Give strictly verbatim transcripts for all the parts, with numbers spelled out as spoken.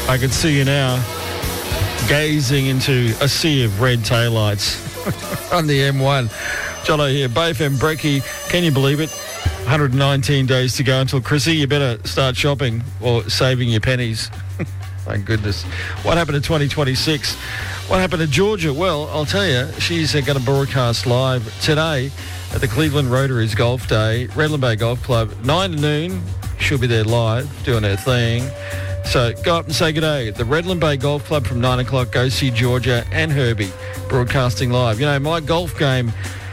I can see you now gazing into a sea of red taillights on the M one. Jono here, Bay F M Brekkie. Can you believe it? one hundred nineteen days to go until Chrissy. You better start shopping or saving your pennies. Thank goodness. What happened in twenty twenty-six? What happened to Georgia? Well, I'll tell you, she's uh, going to broadcast live today at the Cleveland Rotaries Golf Day, Redland Bay Golf Club, nine to noon. She'll be there live doing her thing. So go up and say good day. The Redland Bay Golf Club from nine o'clock. Go see Georgia and Herbie broadcasting live. You know, my golf game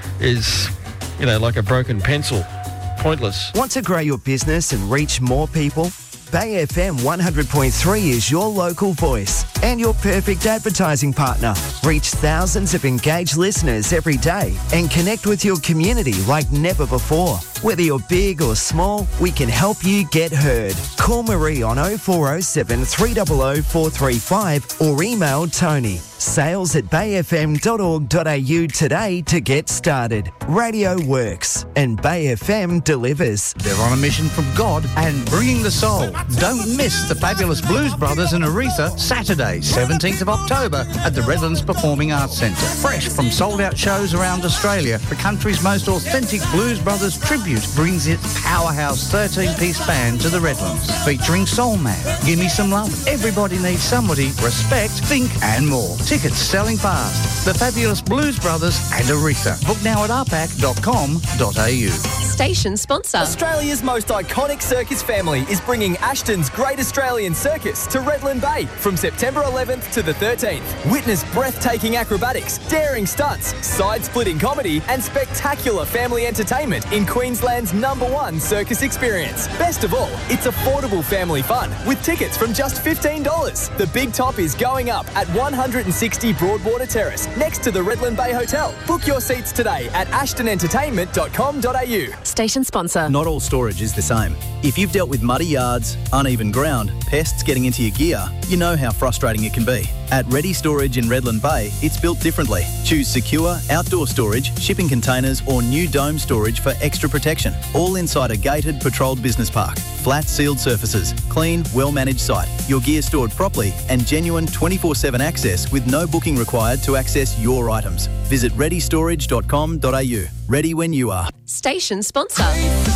is, you know, like a broken pencil. Pointless. Want to grow your business and reach more people? Bay F M one hundred point three is your local voice and your perfect advertising partner. Reach thousands of engaged listeners every day and connect with your community like never before. Whether you're big or small, we can help you get heard. Call Marie on oh four oh seven, three hundred, four three five or email Tony. Sales at bay f m dot org dot a u today to get started. Radio works and Bay F M delivers. They're on a mission from God and bringing the soul. Don't miss the fabulous Blues Brothers in Aretha, Saturday, seventeenth of October at the Redlands Performing Arts Centre. Fresh from sold-out shows around Australia, the country's most authentic Blues Brothers tribute brings its powerhouse thirteen-piece band to the Redlands, featuring Soul Man, Gimme Some Love, Everybody Needs Somebody, Respect, Think and more. Tickets selling fast. The fabulous Blues Brothers and Aretha. Book now at r p a c dot com dot a u. Station sponsor. Australia's most iconic circus family is bringing Ashton's Great Australian Circus to Redland Bay from September eleventh to the thirteenth. Witness breathtaking acrobatics, daring stunts, side-splitting comedy and spectacular family entertainment in Queensland's number one circus experience. Best of all, it's affordable family fun with tickets from just fifteen dollars. The big top is going up at one hundred sixty Broadwater Terrace next to the Redland Bay Hotel. Book your seats today at ashton entertainment dot com dot a u. Station sponsor. Not all storage is the same. If you've dealt with muddy yards, uneven ground, pests getting into your gear, you know how frustrating it can be. At Ready Storage in Redland Bay, it's built differently. Choose secure, outdoor storage, shipping containers or new dome storage for extra protection. All inside a gated, patrolled business park. Flat sealed surfaces, clean, well-managed site, your gear stored properly and genuine twenty-four seven access with no booking required to access your items. Visit ready storage dot com dot a u. Ready when you are. Station sponsor.